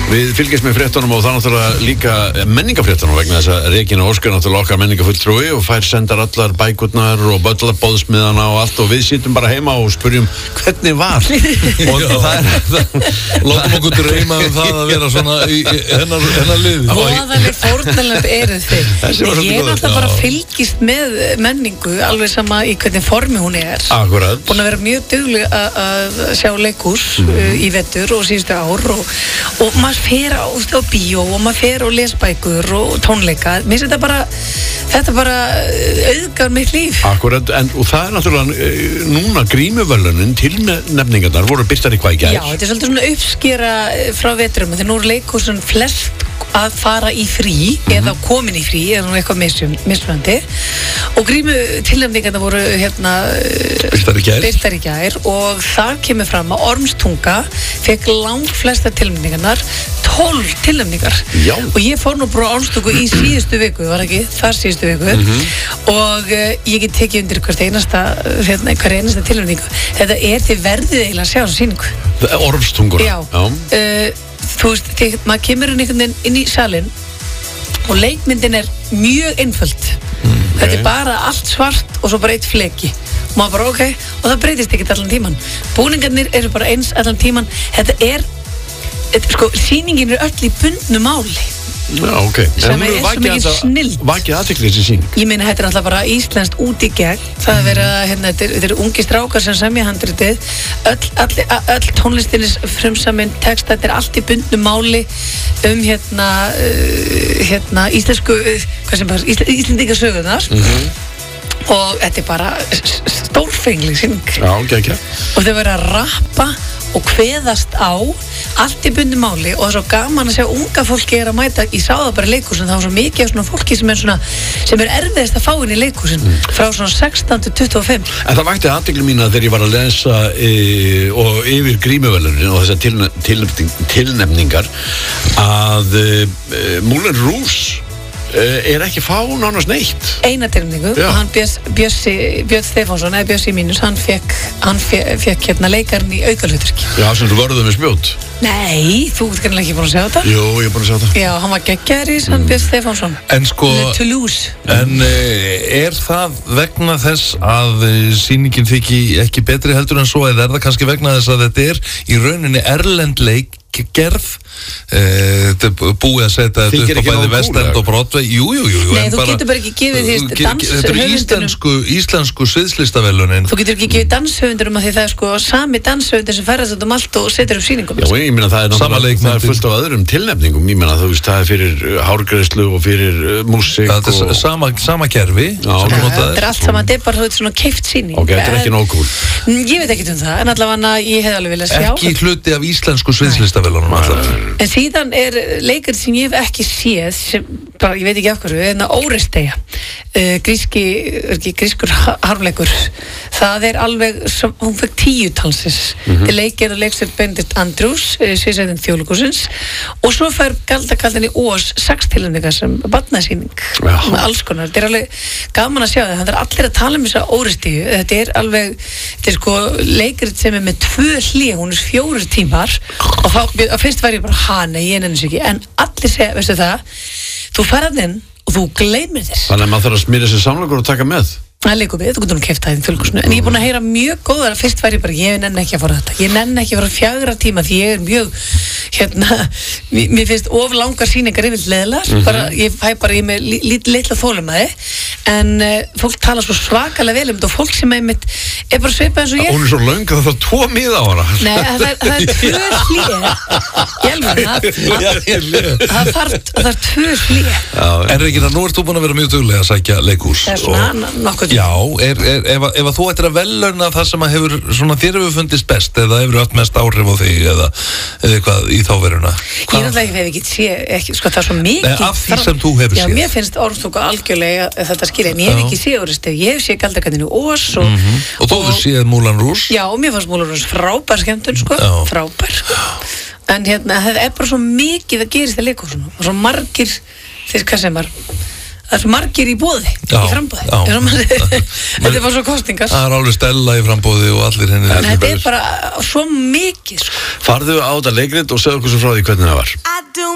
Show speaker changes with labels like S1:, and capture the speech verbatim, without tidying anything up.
S1: Við fylgjast með fréttunum og það náttúrulega líka menningafréttunum vegna þess að Regína Óskar náttúrulega okkar menningafulltrúi og fær sendar allar bækurnar og allar boðsmiðana og allt og við sittum bara heima og spurjum hvernig var og það er
S2: látum okkur dreyma um það að vera svona í hennar, hennar liði
S3: og það er fórnalöf eru þig ég er náttúrulega bara fylgist með menningu alveg sama í hvernig formi hún er
S1: Akkurat
S3: búin að vera mjög dugleg að sjá leikhús mm. uh, í vetur og síðustu ár og, og maður fer á, á bíó og maður fer á lesbækur og tónleika mér finnst þetta bara þetta bara auðgar mitt líf
S1: Akkurat, en og það er náttúrulega núna grímuverðlunin tilnefningarnar voru birtar í hvað í gær
S3: Já, þetta er svolítið svona uppskera frá veturum þegar nú er leikhúsun flest að fara í frí mm-hmm. eða komin í frí eða eitthvað mismunandi og grímu tilnefningarna voru hérna
S1: birtar í gær.
S3: birtar í gær og það kemur fram að Ormstunga fekk langt flesta tilnefningarnar tólf tilnefningar
S1: Já.
S3: og ég fór nú bara á Ormstungu í síðustu viku var ekki, þar síðustu viku mm-hmm. og uh, ég get tekið undir hvert einasta hérna, hver einasta tilnefningu þetta er til verðið eiginlega að sjá þessu sýningu
S1: Ormstungur
S3: Já, Já. Uh, þú veist, þegar maður kemur inn, inn í salin og leikmyndin er mjög einföld mm, okay. þetta er bara allt svart og svo bara eitt fleki og maður bara ok, og það breytist ekkert allan tíman búningarnir eru bara eins allan tíman þetta er, þetta, sko, sýningin er öll í bundnu máli
S1: Já, ok
S3: sem er svo mikið snill
S1: vakið athygli þessi sýning
S3: ég meina, þetta er alltaf bara íslenskt út í gegn það er verið að, hérna, þetta eru ungi strákar sem semja handritið öll, öll, öll tónlistinis frumsamin text, þetta er allt í bundnu máli um hérna uh, hérna íslensku uh, hvað sem bara, Ísl, íslendingasögunar mm-hmm. og þetta er bara stórfenglig sýning
S1: Já, ok, ok
S3: og þau verið að rappa og kveðast á allt í bundnu máli og það er svo gaman að sjá unga fólki er að mæta, ég sá það bara í leikhúsin það var svo mikið af svona fólki sem er svona sem er erfiðast að fá inn í leikhúsin mm. frá svona sextán til tuttugu og fimm
S1: En það vakti athygli mína þegar ég var að lesa e, og yfir grímuverðlunin og þessar tilne, tilnefning, tilnefningar að e, Moulin Rouge er ekki fá nánast neitt
S3: eina tilnefningu og hann Bjössi Björn Stefánsson eða Bjössi mínus hann fekk, hann fekk, fekk hérna leikarinn í aukahlutverki
S1: Já, sem þú vörðum með spjót
S3: Nei, þú ert kannski ekki búin að sjá þetta
S1: Jú, ég er búin að sjá þetta
S3: Já, hann var geggjaðurís, hann mm. Björn Stefánsson
S2: En sko, en er það vegna þess að sýningin þykki ekki betri heldur en svo eða er það kannski vegna þess að þetta er í rauninni erlend leik gerð þetta er búið að setja þetta upp á bæði Vestend og Broadway jú, jú, jú
S3: Nei, þú bara, getur bara ekki gefið því
S2: þetta eru íslensku, íslensku sviðslistavelunin
S3: Þú getur ekki gefið danshöfundurum að því það er sko sami danshöfundur sem ferðast um allt og setur upp sýningum
S1: Já, ég meina það er náttúrulega það er fullt á öðrum tilnefningum ég meina þú veist það er fyrir hárgreiðslu og fyrir uh, músík
S2: Það er og... sama, sama kerfi
S3: Þetta er allt saman, þetta er bara svona keypt sýning
S1: Ok, þetta er ekki nóg cool
S3: Ég veit ekkert um það, en allavega ég hef alveg viljað sjá
S2: Ekki hluti af íslensku sviðslistavelunum
S3: En síðan er leikar sem ég hef ekki séð sem, bara, ég veit ekki af hverju en Óresteia uh, gríski, ekki grískur harmleikur það er alveg, hún fekk tíu talsins mm-hmm. leikir og leikstur Benedikt Andrews uh, sviðsæðin Þjóðleikhússins og svo fær Galdakaldin í Ós sex tilnefningar sem barnasýning með alls konar, þetta er alveg gaman að sjá það það er allir að tala um þessa Óresteia þetta er alveg, þetta er sko leikir sem er með tvö hlið, hún er fjórir tímar og þá, fyrst var ég bara hana, ég nenni sér ekki en allir segja, veistu það þú ferðar inn og þú gleymir þér
S1: Þannig að maður þarf að smýra sér samlokur og taka með
S3: Það er leikur við, þú getur nú keypt það í Þjóðleikhúsinu en ég er búin að heyra mjög góðar að fyrst væri bara ég nenni ekki að fara þetta, ég nenni ekki að fara fjagra tíma því ég er mjög hérna, mér finnst of langar sýningar yfir leðlar, mm-hmm. bara ég fæ bara ég með lítið litla þólumæði en uh, fólk tala svo svakalega vel um þetta og fólk sem einmitt er bara svipað eins og ég
S1: Hún er svo löng að það þarf tvo miða á hana
S3: Nei, það er, það er tvö hlið ég alveg það þarf tvö hlið
S2: En Regína, nú ert þú búin að vera mjög dugleg að sækja leikhús Já, er, er, ef, ef að þú ættir að veluna það sem að hefur, svona þér hefur fundist best eða hefur haft mest áhrif á þig eða, eða eitthvað í þá veruna
S3: Ég náttúrulega ekki hef ekki sé, ekki, sko það er svo mikið
S2: Nei, af því sem þú hefur
S3: Já,
S2: séð
S3: mér finnst Ormstunga algjörlega þetta skilja, en ég hef ekki séð Óresteia, ég hef séð Galdakaldin í Ós og,
S2: mm-hmm. og þú hefur séð Moulin Rouge
S3: Já, mér fannst Moulin Rouge frábær skemmtun, sko,
S2: Já.
S3: frábær En hérna, það er bara svo mikið að gerist í leikhúsinu og svo margir, þeir hvað sem var Það er svo margir í boði,
S2: já,
S3: í frambóði Þetta er bara svo kostingar
S2: Það er alveg Stella í frambóði og allir henni
S3: Þetta er bara svo mikið sko.
S1: Farðu á þetta leikrit og segðu okkur svo frá því hvernig það var